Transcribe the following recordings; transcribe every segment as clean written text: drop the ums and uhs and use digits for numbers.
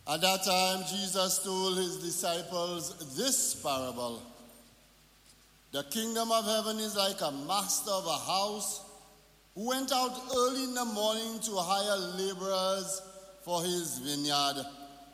At that time, Jesus told his disciples this parable. The kingdom of heaven is like a master of a house who went out early in the morning to hire laborers for his vineyard.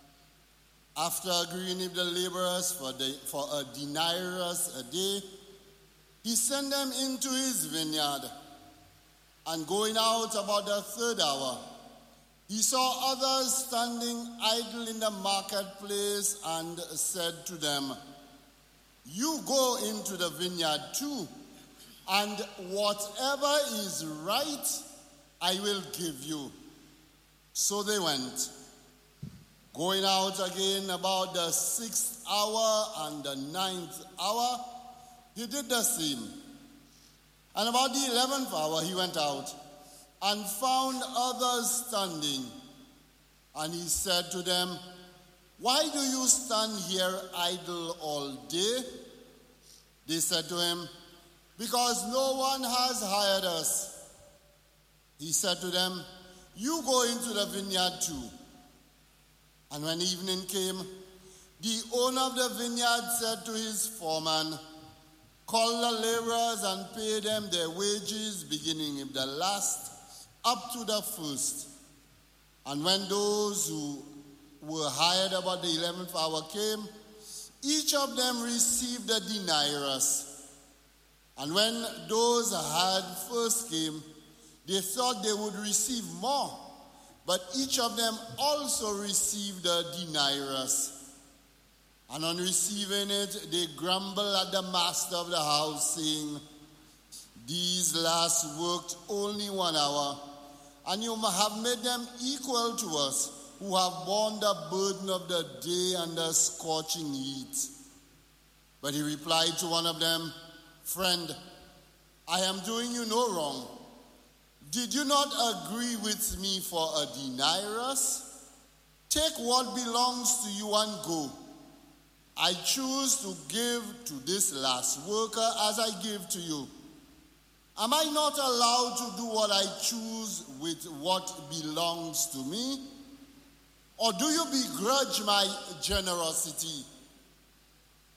After agreeing with the laborers for a denarius a day, he sent them into his vineyard. And going out about the third hour, he saw others standing idle in the marketplace and said to them, "You go into the vineyard too, and whatever is right, I will give you." So they went. Going out again about the 6th hour and the 9th hour, he did the same. And about the 11th hour he went out and found others standing. And he said to them, "Why do you stand here idle all day?" They said to him, "Because no one has hired us." He said to them, "You go into the vineyard too." And when evening came, the owner of the vineyard said to his foreman, "Call the laborers and pay them their wages, beginning with the last up to the first." And when those who were hired about the 11th hour came, each of them received a denarius. And when those hired first came, they thought they would receive more, but each of them also received a denarius. And on receiving it, they grumbled at the master of the house, saying, "These last worked only 1 hour, and you have made them equal to us, who have borne the burden of the day and the scorching heat." But he replied to one of them, "Friend, I am doing you no wrong. Did you not agree with me for a denarius? Take what belongs to you and go. I choose to give to this last worker as I give to you. Am I not allowed to do what I choose with what belongs to me? Or do you begrudge my generosity?"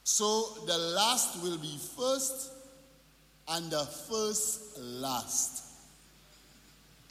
So the last will be first, and the first last.